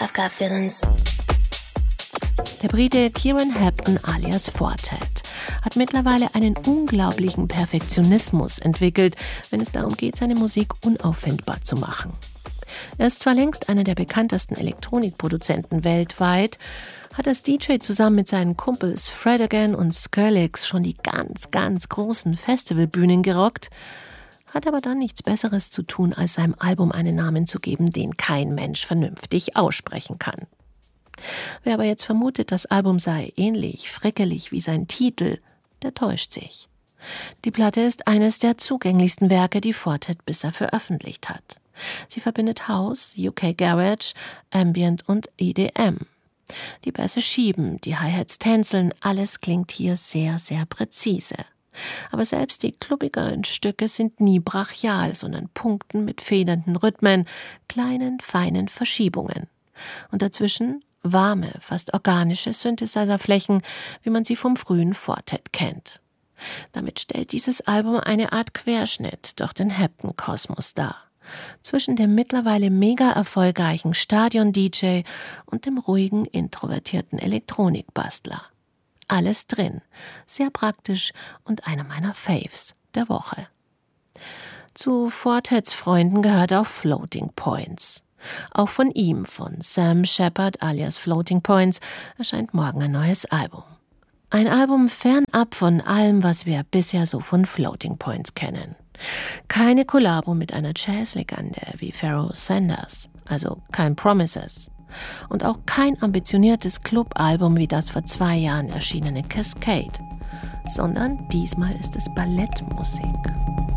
I've got feelings. Der Brite Kieran Hepburn alias Fortet hat mittlerweile einen unglaublichen Perfektionismus entwickelt, wenn es darum geht, seine Musik unauffindbar zu machen. Er ist zwar längst einer der bekanntesten Elektronikproduzenten weltweit, hat als DJ zusammen mit seinen Kumpels Fred Again und Skrillex schon die ganz, ganz großen Festivalbühnen gerockt, hat aber dann nichts Besseres zu tun, als seinem Album einen Namen zu geben, den kein Mensch vernünftig aussprechen kann. Wer aber jetzt vermutet, das Album sei ähnlich frickelig wie sein Titel, der täuscht sich. Die Platte ist eines der zugänglichsten Werke, die Fortet bisher veröffentlicht hat. Sie verbindet House, UK Garage, Ambient und EDM. Die Bässe schieben, die Hi-Hats tänzeln, alles klingt hier sehr, sehr präzise. Aber selbst die klubbigeren Stücke sind nie brachial, sondern punkten mit federnden Rhythmen, kleinen, feinen Verschiebungen. Und dazwischen warme, fast organische Synthesizer-Flächen, wie man sie vom frühen Fortet kennt. Damit stellt dieses Album eine Art Querschnitt durch den Hepburn-Kosmos dar. Zwischen dem mittlerweile mega erfolgreichen Stadion-DJ und dem ruhigen, introvertierten Elektronikbastler. Alles drin, sehr praktisch und einer meiner Faves der Woche. Zu Fortets Freunden gehört auch Floating Points. Auch von ihm, von Sam Shepard alias Floating Points, erscheint morgen ein neues Album. Ein Album fernab von allem, was wir bisher so von Floating Points kennen. Keine Kollabo mit einer Jazzlegende wie Pharoah Sanders, also kein Promises. Und auch kein ambitioniertes Clubalbum wie das vor 2 Jahren erschienene Cascade, sondern diesmal ist es Ballettmusik.